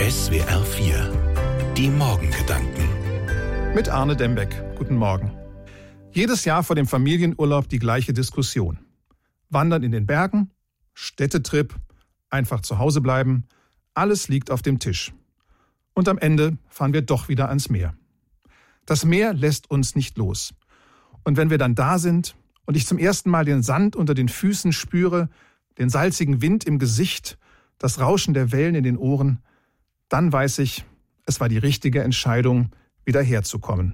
SWR 4, die Morgengedanken. Mit Arne Dembeck. Guten Morgen. Jedes Jahr vor dem Familienurlaub die gleiche Diskussion. Wandern in den Bergen, Städtetrip, einfach zu Hause bleiben, alles liegt auf dem Tisch. Und am Ende fahren wir doch wieder ans Meer. Das Meer lässt uns nicht los. Und wenn wir dann da sind und ich zum ersten Mal den Sand unter den Füßen spüre, den salzigen Wind im Gesicht, das Rauschen der Wellen in den Ohren, dann weiß ich, es war die richtige Entscheidung, wieder herzukommen.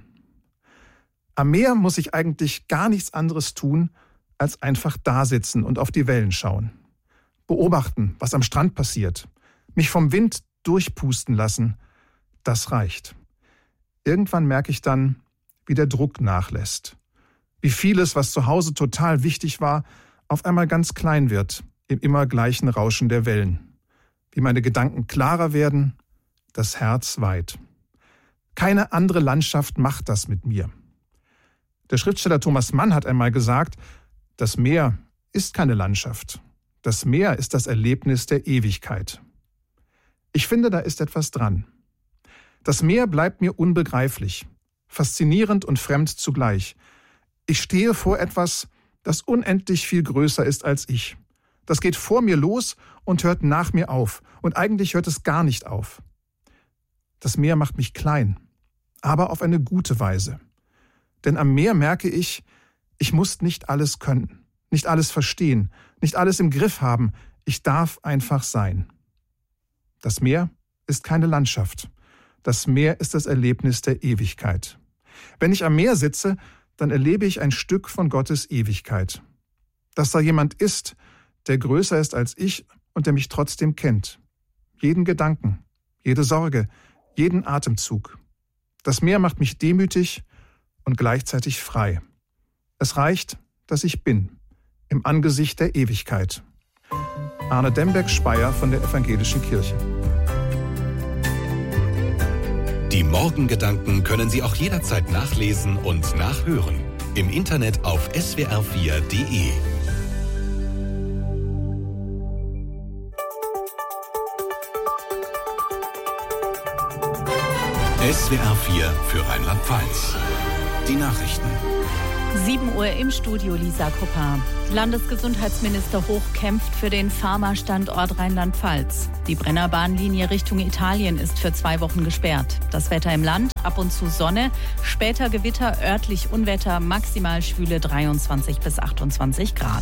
Am Meer muss ich eigentlich gar nichts anderes tun, als einfach dasitzen und auf die Wellen schauen. Beobachten, was am Strand passiert. Mich vom Wind durchpusten lassen, das reicht. Irgendwann merke ich dann, wie der Druck nachlässt. Wie vieles, was zu Hause total wichtig war, auf einmal ganz klein wird, im immer gleichen Rauschen der Wellen. Wie meine Gedanken klarer werden, das Herz weit. Keine andere Landschaft macht das mit mir. Der Schriftsteller Thomas Mann hat einmal gesagt, das Meer ist keine Landschaft. Das Meer ist das Erlebnis der Ewigkeit. Ich finde, da ist etwas dran. Das Meer bleibt mir unbegreiflich, faszinierend und fremd zugleich. Ich stehe vor etwas, das unendlich viel größer ist als ich. Das geht vor mir los und hört nach mir auf. Und eigentlich hört es gar nicht auf. Das Meer macht mich klein, aber auf eine gute Weise. Denn am Meer merke ich, ich muss nicht alles können, nicht alles verstehen, nicht alles im Griff haben. Ich darf einfach sein. Das Meer ist keine Landschaft. Das Meer ist das Erlebnis der Ewigkeit. Wenn ich am Meer sitze, dann erlebe ich ein Stück von Gottes Ewigkeit. Dass da jemand ist, der größer ist als ich und der mich trotzdem kennt. Jeden Gedanken, jede Sorge, jeden Atemzug. Das Meer macht mich demütig und gleichzeitig frei. Es reicht, dass ich bin, im Angesicht der Ewigkeit. Arne Dembeck-Speyer von der Evangelischen Kirche. Die Morgengedanken können Sie auch jederzeit nachlesen und nachhören. Im Internet auf swr4.de. SWR 4 für Rheinland-Pfalz. Die Nachrichten. 7 Uhr im Studio, Lisa Kuppa. Landesgesundheitsminister Hoch kämpft für den Pharma-Standort Rheinland-Pfalz. Die Brennerbahnlinie Richtung Italien ist für 2 Wochen gesperrt. Das Wetter im Land, ab und zu Sonne, später Gewitter, örtlich Unwetter, maximal schwüle 23 bis 28 Grad.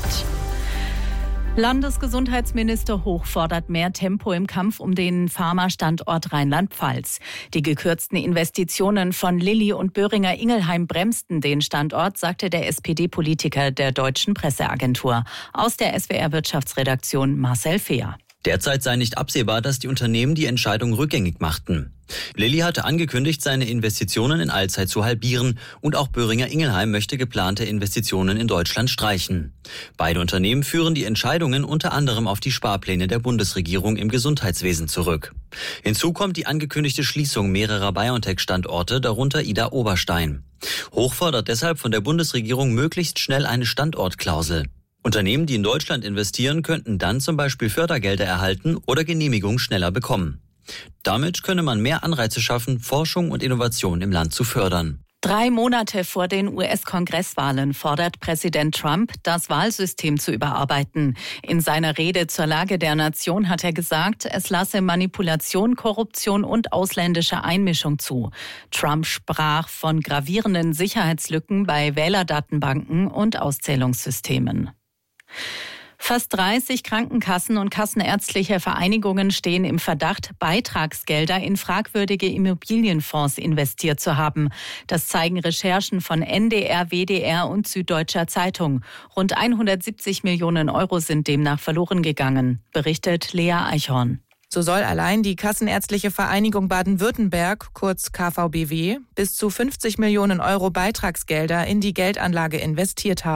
Landesgesundheitsminister Hoch fordert mehr Tempo im Kampf um den Pharma-Standort Rheinland-Pfalz. Die gekürzten Investitionen von Lilly und Boehringer Ingelheim bremsten den Standort, sagte der SPD-Politiker der Deutschen Presseagentur. Aus der SWR-Wirtschaftsredaktion Marcel Fehr. Derzeit sei nicht absehbar, dass die Unternehmen die Entscheidung rückgängig machten. Lilly hatte angekündigt, seine Investitionen in Allzeit zu halbieren und auch Boehringer Ingelheim möchte geplante Investitionen in Deutschland streichen. Beide Unternehmen führen die Entscheidungen unter anderem auf die Sparpläne der Bundesregierung im Gesundheitswesen zurück. Hinzu kommt die angekündigte Schließung mehrerer BioNTech-Standorte, darunter Ida Oberstein. Hoch fordert deshalb von der Bundesregierung möglichst schnell eine Standortklausel. Unternehmen, die in Deutschland investieren, könnten dann zum Beispiel Fördergelder erhalten oder Genehmigungen schneller bekommen. Damit könne man mehr Anreize schaffen, Forschung und Innovation im Land zu fördern. 3 Monate vor den US-Kongresswahlen fordert Präsident Trump, das Wahlsystem zu überarbeiten. In seiner Rede zur Lage der Nation hat er gesagt, es lasse Manipulation, Korruption und ausländische Einmischung zu. Trump sprach von gravierenden Sicherheitslücken bei Wählerdatenbanken und Auszählungssystemen. Fast 30 Krankenkassen und kassenärztliche Vereinigungen stehen im Verdacht, Beitragsgelder in fragwürdige Immobilienfonds investiert zu haben. Das zeigen Recherchen von NDR, WDR und Süddeutscher Zeitung. Rund 170 Millionen Euro sind demnach verloren gegangen, berichtet Lea Eichhorn. So soll allein die Kassenärztliche Vereinigung Baden-Württemberg, kurz KVBW, bis zu 50 Millionen Euro Beitragsgelder in die Geldanlage investiert haben.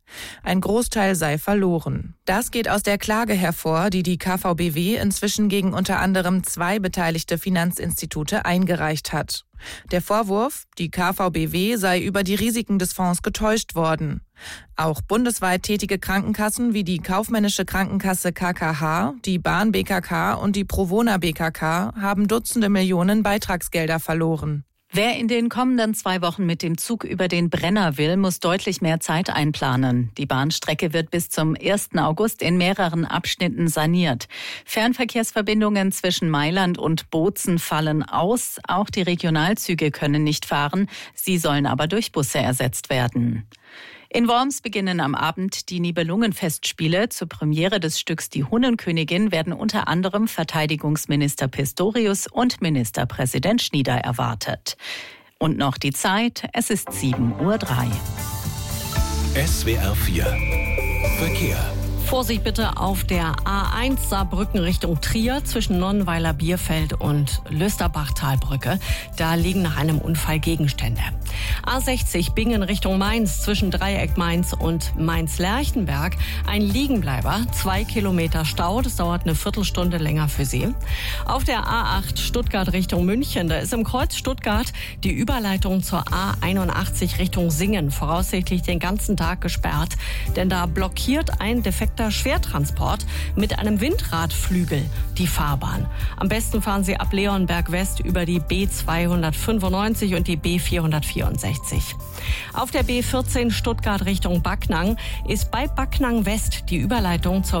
Ein Großteil sei verloren. Das geht aus der Klage hervor, die die KVBW inzwischen gegen unter anderem 2 beteiligte Finanzinstitute eingereicht hat. Der Vorwurf, die KVBW sei über die Risiken des Fonds getäuscht worden. Auch bundesweit tätige Krankenkassen wie die Kaufmännische Krankenkasse KKH, die Bahn BKK und die Provona BKK haben Dutzende Millionen Beitragsgelder verloren. Wer in den kommenden 2 Wochen mit dem Zug über den Brenner will, muss deutlich mehr Zeit einplanen. Die Bahnstrecke wird bis zum 1. August in mehreren Abschnitten saniert. Fernverkehrsverbindungen zwischen Mailand und Bozen fallen aus. Auch die Regionalzüge können nicht fahren. Sie sollen aber durch Busse ersetzt werden. In Worms beginnen am Abend die Nibelungenfestspiele. Zur Premiere des Stücks Die Hunnenkönigin werden unter anderem Verteidigungsminister Pistorius und Ministerpräsident Schnieder erwartet. Und noch die Zeit, es ist 7:03 Uhr. SWR 4 Verkehr. Vorsicht bitte auf der A1 Saarbrücken Richtung Trier zwischen Nonnenweiler Bierfeld und Lüsterbach-Talbrücke. Da liegen nach einem Unfall Gegenstände. A60 Bingen Richtung Mainz zwischen Dreieck Mainz und Mainz-Lerchenberg. Ein Liegenbleiber, 2 Kilometer Stau. Das dauert eine Viertelstunde länger für Sie. Auf der A8 Stuttgart Richtung München. Da ist im Kreuz Stuttgart die Überleitung zur A81 Richtung Singen voraussichtlich den ganzen Tag gesperrt. Denn da blockiert ein defekter Schwertransport mit einem Windradflügel die Fahrbahn. Am besten fahren Sie ab Leonberg West über die B295 und die B464. Auf der B14 Stuttgart Richtung Backnang ist bei Backnang West die Überleitung zur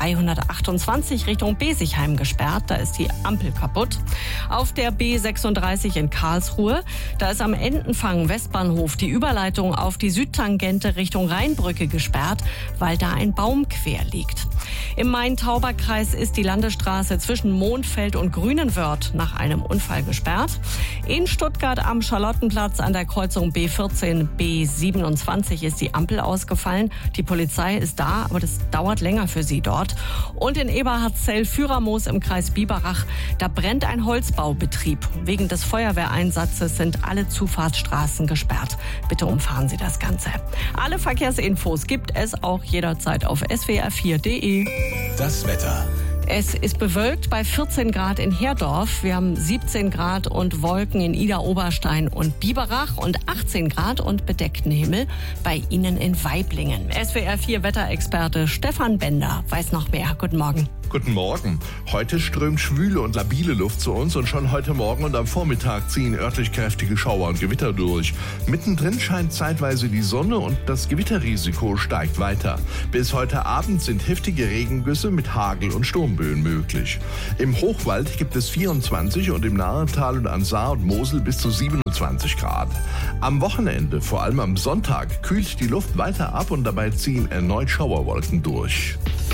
B328 Richtung Besigheim gesperrt. Da ist die Ampel kaputt. Auf der B36 in Karlsruhe, da ist am Entenfang Westbahnhof die Überleitung auf die Südtangente Richtung Rheinbrücke gesperrt, weil da ein Baum quer liegt. Im Main-Tauber-Kreis ist die Landesstraße zwischen Mondfeld und Grünenwörth nach einem Unfall gesperrt. In Stuttgart am Charlottenplatz an der Kreuzung B14, B27 ist die Ampel ausgefallen. Die Polizei ist da, aber das dauert länger für sie dort. Und in Eberhardzell-Führermoos im Kreis Biberach, da brennt ein Holzbaubetrieb. Wegen des Feuerwehreinsatzes sind alle Zufahrtsstraßen gesperrt. Bitte umfahren Sie das Ganze. Alle Verkehrsinfos gibt es auch jederzeit auf swr4.de. Das Wetter. Es ist bewölkt bei 14 Grad in Herdorf. Wir haben 17 Grad und Wolken in Idar-Oberstein und Biberach und 18 Grad und bedeckten Himmel bei Ihnen in Waiblingen. SWR4 Wetterexperte Stefan Bender weiß noch mehr. Guten Morgen. Guten Morgen. Heute strömt schwüle und labile Luft zu uns und schon heute Morgen und am Vormittag ziehen örtlich kräftige Schauer und Gewitter durch. Mittendrin scheint zeitweise die Sonne und das Gewitterrisiko steigt weiter. Bis heute Abend sind heftige Regengüsse mit Hagel und Sturmböen möglich. Im Hochwald gibt es 24 und im Nahetal und an Saar und Mosel bis zu 27 Grad. Am Wochenende, vor allem am Sonntag, kühlt die Luft weiter ab und dabei ziehen erneut Schauerwolken durch.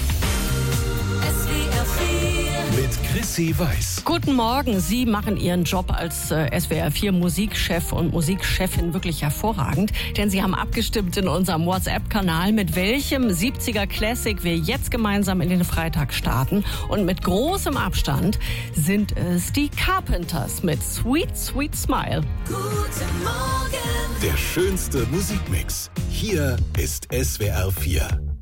Mit Chrissy Weiß. Guten Morgen. Sie machen Ihren Job als SWR4 Musikchef und Musikchefin wirklich hervorragend, denn Sie haben abgestimmt in unserem WhatsApp-Kanal, mit welchem 70er Classic wir jetzt gemeinsam in den Freitag starten. Und mit großem Abstand sind es die Carpenters mit Sweet, Sweet Smile. Guten Morgen. Der schönste Musikmix. Hier ist SWR 4.